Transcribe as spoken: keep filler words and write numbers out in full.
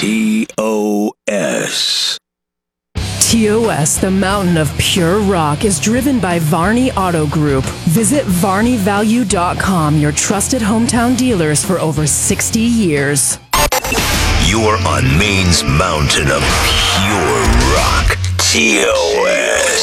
T O S. T O S, the mountain of pure rock, is driven by Varney Auto Group. Visit varney value dot com, your trusted hometown dealers for over sixty years. You're on Maine's mountain of pure rock. T O S.